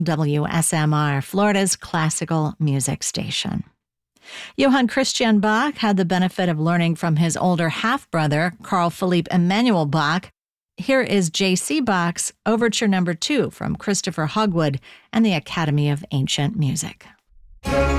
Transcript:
WSMR, Florida's classical music station. Johann Christian Bach had the benefit of learning from his older half-brother, Carl Philipp Emanuel Bach. Here is J.C. Bach's Overture No. 2 from Christopher Hogwood and the Academy of Ancient Music.